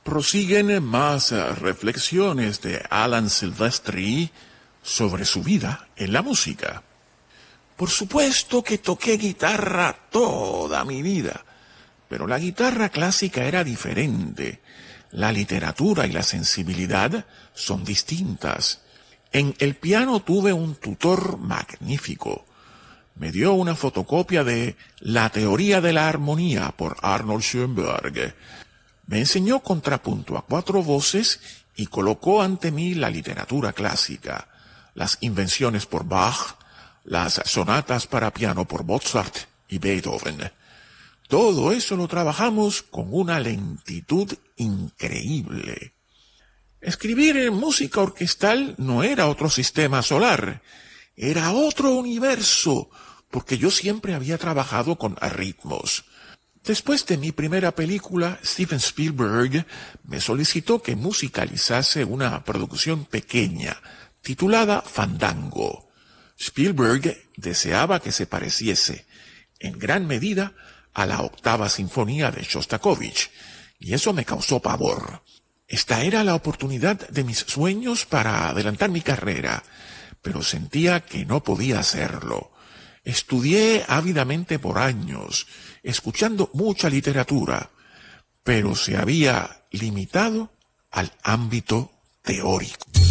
Prosiguen más reflexiones de Alan Silvestri sobre su vida en la música. Por supuesto que toqué guitarra toda mi vida, pero la guitarra clásica era diferente. La literatura y la sensibilidad son distintas. En el piano tuve un tutor magnífico. Me dio una fotocopia de La teoría de la armonía por Arnold Schoenberg. Me enseñó contrapunto a 4 voces y colocó ante mí la literatura clásica, las invenciones por Bach, las sonatas para piano por Mozart y Beethoven. Todo eso lo trabajamos con una lentitud increíble. Escribir música orquestal no era otro sistema solar, era otro universo, porque yo siempre había trabajado con ritmos. Después de mi primera película, Steven Spielberg me solicitó que musicalizase una producción pequeña, titulada Fandango. Spielberg deseaba que se pareciese, en gran medida, a la 8ª Sinfonía de Shostakovich, y eso me causó pavor. Esta era la oportunidad de mis sueños para adelantar mi carrera, pero sentía que no podía hacerlo. Estudié ávidamente por años, escuchando mucha literatura, pero se había limitado al ámbito teórico.